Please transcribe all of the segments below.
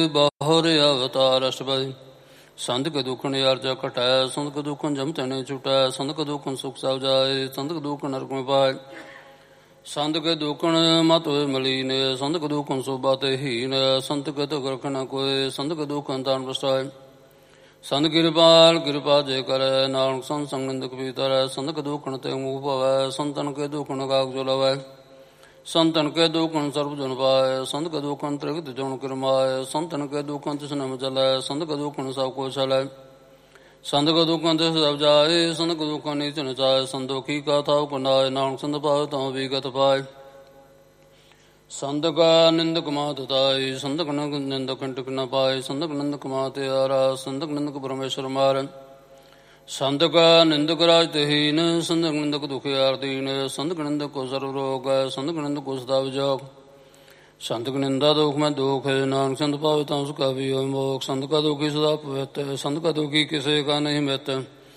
ਬਾਹੁਰ ਅਵਤਾਰ ਅਸ਼ਟਪਦੀ। ਸੰਤ ਕੇ ਦੁਖਨ ਅਰਜਾ ਘਟਾਇ, ਸੰਤ ਕੇ ਦੁਖਨ ਜਮ ਤੈਨੇ ਛੁਟਾਇ, ਸੰਤ ਕੇ ਦੁਖਨ ਸੁਖ ਸਭ ਜਾਏ, ਸੰਤ ਕੇ ਦੁਖਨ ਨਰਕ ਮੈਂ ਪਾਏ। ਸੰਤ ਕੇ ਦੁਖਨ ਮਤ ਹੋਏ ਮਲੀਨ, ਸੰਤ ਕੇ ਦੁਖਨ ਸੋਭਾ ਤੇ ਹੀਨ, ਸੰਤ ਕੇ ਦੁਖ ਰਖ ਨ ਕੋਇ, ਸੰਤ ਕੇ ਦੁਖਨ ਤਾਨ ਪ੍ਰਸਟਾਏ। ਸੰਤ ਕਿਰਪਾਲ ਕਿਰਪਾ ਜੇ ਕਰੈ, ਨਾਨਕ ਸੰਤ ਸੰਗ ਨਿੰਦਕ ਪੀਤਰੈ, ਸੰਤ ਕੇ ਦੁਖਨ ਤੇ ਮੂਹ ਭਵੈ, ਸੰਤਨ ਕੇ ਦੁਖਨ ਕਾਗ ਜੋ ਲਵੈ। ਸੰਤਨ ਕੇ ਦੁਖਨ ਸਰਬ ਜਨ ਪਾਏ, ਸੰਤ ਕੇ ਦੁਖਨ ਤ੍ਰਿਗਤ ਜਨ ਕਿਰਮਾਏ, ਸੰਤਨ ਕੇ ਦੁਖਨ ਤਿਸ ਨਮ ਚਲੈ, ਸੰਤ ਕੇ ਦੁਖਨ ਸਭ ਕੋ ਛਲੈ। ਸੰਤ ਕੇ ਦੁਖਨ ਤਿਸ ਸਭ ਜਾਏ, ਸੰਤ ਕੇ ਦੁਖਨ ਨੀਚ ਨਚਾਏ, ਸੰਤੋਖੀ ਕਾ ਥਾਉ ਕਨਾਏ, ਨਾਨਕ ਸੰਤ ਪਾਵੇ ਤਾਂ ਵਿਗਤ ਪਾਏ। ਸੰਤ ਕਾ ਨਿੰਦਕ ਮਾਤ ਤਾਈ, ਸੰਤ ਕ ਨਿੰਦਕ ਕੰਟਕ ਨ ਪਾਏ, ਸੰਤ ਕ ਨਿੰਦਕ ਮਾਤ ਆਰਾ, ਸੰਤ ਕ ਨਿੰਦਕ ਪਰਮੇਸ਼ਰ ਮਾਰ। ਸੰਤ ਕਾ ਨਿੰਦਕ ਰਾਜ ਤਹੀਨ, ਸੰਤ ਕ ਨਿੰਦਕ ਦੁਖਿਆਰ ਦੀਨ, ਸੰਤ ਕ ਨਿੰਦਕ ਕੋ ਸਰਬ ਰੋਗ, ਸੰਤ ਕ ਨਿੰਦਕ ਕੋ ਸਦਾ ਵਿਜੋਗ। ਸੰਤ ਕ ਨਿੰਦਾ ਦੁਖ ਮੈਂ ਦੁਖ, ਨਾਨਕ ਸੰਤ ਪਾਵੇ ਤਾਂ ਸੁਖਾ ਵੀ ਹੋਇ ਮੋਖ। ਸੰਤ ਕਾ ਦੁਖੀ ਸਦਾ ਪਵਿੱਤ, ਸੰਤ ਕਾ ਦੁਖੀ ਕਿਸੇ ਕਾ ਨਹੀਂ ਮਿਤ।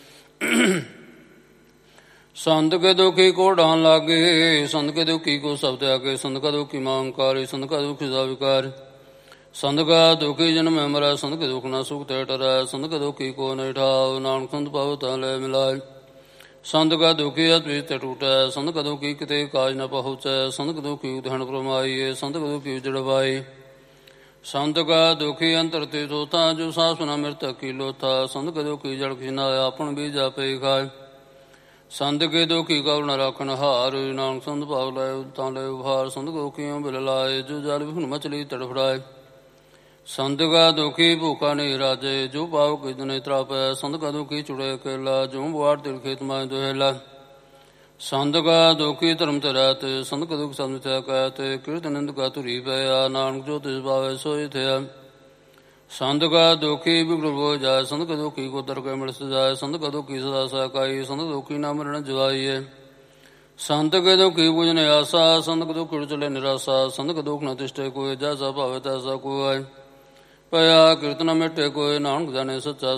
ਸੰਤ ਕੇ ਦੁਖੀ ਕੋ ਢਾਨ ਲਾਗੇ, ਸੰਤ ਕੇ ਦੁਖੀ ਕੋ ਸਭ ਤਿਆਗੇ, ਸੰਤ ਕਾ ਦੁਖੀ ਮਾਂਕਾਰੀ, ਸੰਤ ਕਾ ਦੁਖੀ ਸਦਾ ਵਿਕਾਰੀ। ਸੰਤ ਕਾ ਦੁਖੀ ਜਨਮ ਮਰੈ, ਸੰਤ ਕੇ ਦੁਖ ਨਾ ਸੁਖ ਤੇ ਟਰੈ, ਸੰਤ ਕੇ ਦੁਖੀ ਕੋ ਨਹੀਂ ਠਾਉ, ਨਾਨਕ ਸੰਤ ਪਾਵੈ ਤਾਂ ਲੈ ਮਿਲਾਇ। ਸੰਤ ਕਾ ਦੁਖੀ ਅਤਿ ਤੇ ਟੂਟੈ, ਸੰਤ ਕਾ ਦੁਖੀ ਕਿਤੇ ਕਾਜ ਨ ਪਹੁੰਚੈ, ਸੰਤ ਕਾ ਦੁਖੀ ਉਧਣ ਪ੍ਰਮਾਈਏ, ਸੰਤ ਕਾ ਦੁਖੀ ਉਜੜ ਪਾਈ। ਸੰਤ ਕਾ ਦੁਖੀ ਅੰਤਰ ਤੇ ਸੋਤਾ, ਜੋ ਸਾਸ ਨ ਮਿਰਤ ਕੀ ਲੋਥਾ, ਸੰਤ ਕਾ ਦੁਖੀ ਜਲ ਖਿਨਾ ਆਪਨ ਬੀਜ ਆਪੇ ਖਾਏ। ਸੰਤ ਕੇ ਦੁਖੀ ਕਉ ਨ ਰਾਖਨ ਹਾਰ, ਨਾਨਕ ਸੰਤ ਭਾਵ ਲੈ ਤਾਂ ਲੈ ਉਭਾਰ। ਸੰਤ ਦੁਖੀਆਂ ਬਿਲ ਲਾਏ, ਜੋ ਜਲ ਵਿਹੁਣ ਮਛਲੀ ਤੜਫੜਾਏ। ਸੰਤ ਕਾ ਦੁਖੀ ਭੂਖਾ ਨਹੀਂ ਰਾਜੇ, ਜੋ ਪਾਵ ਕਿਤ ਨਹੀਂ ਤਰਾਪੈ, ਸੰਤ ਕਾ ਦੁਖੀ ਚੁੜੇ ਅਕੇਲਾ, ਜੋ ਬੁਆੜ ਤਿਲ ਖੇਤ ਮਾਏ ਦੁਹੇਲਾ। ਸੰਤ ਕਾ ਦੁਖੀ ਧਰਮ ਤੇ ਰਹਿਤ, ਸੰਤ ਕਾ ਦੁਖ ਸੰਤ ਥਿਆ ਕਹਿਤ, ਕਿਰਤ ਨਿੰਦ ਕਾ ਧੁਰੀ ਪਿਆ, ਨਾਨਕ ਜੋ ਤਿਸ ਪਾਵੇ ਸੋਈ ਥਿਆ। ਸੰਤ ਕਾ ਦੁਖੀ ਬਿਗੜ ਹੋ ਜਾਏ, ਸੰਤ ਕਾ ਦੁਖੀ ਕੋ ਦਰ ਕੇ ਮਿਲ ਸਜਾਏ, ਸੰਤ ਕਾ ਦੁਖੀ ਸਦਾ ਸਕਾਈ, ਸੰਤ ਦੁਖੀ ਨਾ ਮਰਨ ਜਵਾਈਏ। ਸੰਤ ਕੇ ਦੁਖੀ ਬੁਝਨ ਆਸਾ, ਸੰਤ ਕਾ ਦੁਖ ਚਲੇ ਨਿਰਾਸਾ, ਸੰਤ ਕਾ ਦੁਖ ਨ ਤਿਸ਼ਟੇ ਕੋਇ, ਜੈਸਾ ਭਾਵੇ ਤੈਸਾ ਕੋਇ। ਭਇਆ ਕਿਰਤ ਨ ਮਿਟੇ ਕੋਇ, ਨਾਨਕ ਜਾਣੇ ਸੱਚਾ